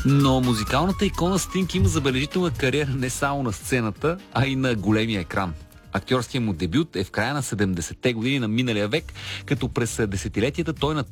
Но музикалната икона Стинг има забележителна кариера не само на сцената, а и на големия екран. Актьорският му дебют е в края на 70-те години на миналия век, като през десетилетията той